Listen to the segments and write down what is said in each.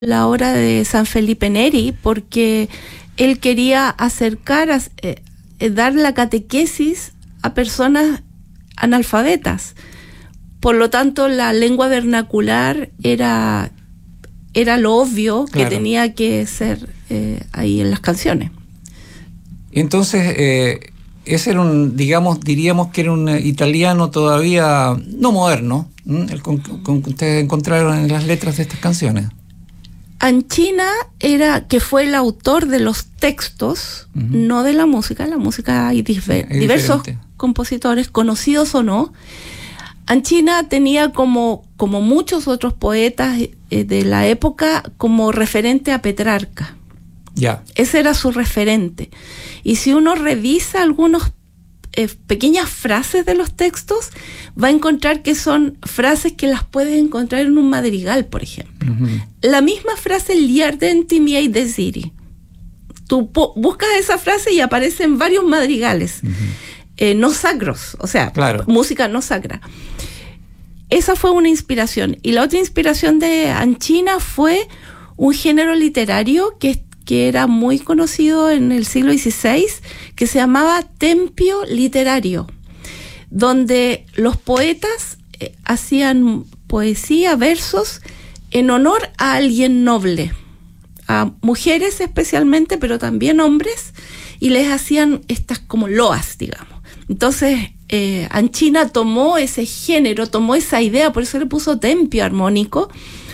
la obra de San Felipe Neri, porque él quería acercar, dar la catequesis a personas analfabetas. Por lo tanto, la lengua vernacular era lo obvio que tenía que ser ahí en las canciones. Entonces, ese era diríamos que era un italiano todavía no moderno, el que ustedes encontraron en las letras de estas canciones. Ancina que fue el autor de los textos, no de la música. La música hay diversos compositores, conocidos o no. Ancina tenía como muchos otros poetas de la época como referente a Petrarca. Ya. Ese era su referente. Y si uno revisa algunas pequeñas frases de los textos, va a encontrar que son frases que las puedes encontrar en un madrigal, por ejemplo. La misma frase, gli ardenti miei desiri. Tú buscas esa frase y aparecen varios madrigales, no sacros, o sea, música no sacra. Esa fue una inspiración. Y la otra inspiración de Ancina fue un género literario que era muy conocido en el siglo XVI, que se llamaba tempio literario, donde los poetas hacían poesía, versos, en honor a alguien noble, a mujeres especialmente, pero también hombres, y les hacían estas como loas, digamos. Entonces, Ancina tomó ese género, tomó esa idea, por eso le puso tempio armónico,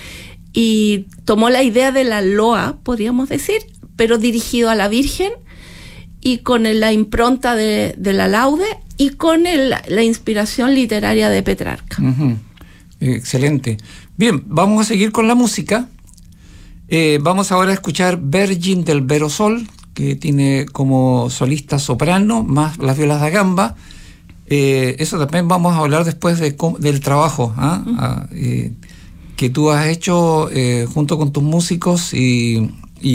y tomó la idea de la loa, podríamos decir, pero dirigido a la Virgen y con la impronta de la laude y con la inspiración literaria de Petrarca. Excelente. Bien, vamos a seguir con la música. Vamos ahora a escuchar Virgin del Vero Sol, que tiene como solista soprano, más las violas da gamba. Eso también vamos a hablar después del trabajo que tú has hecho junto con tus músicos y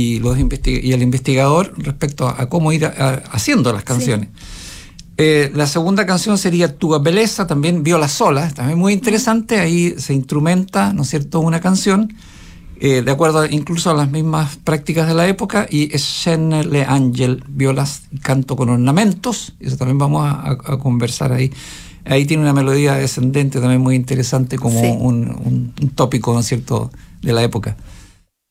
el investigador respecto a cómo ir haciendo las canciones. La segunda canción sería Tu Belleza, también viola sola, también muy interesante. Ahí se instrumenta, ¿no es cierto?, una canción de acuerdo incluso a las mismas prácticas de la época, y Scene le Angel, violas y canto con ornamentos. Eso también vamos a conversar ahí. Ahí tiene una melodía descendente también muy interesante, como un tópico, ¿no es cierto?, de la época.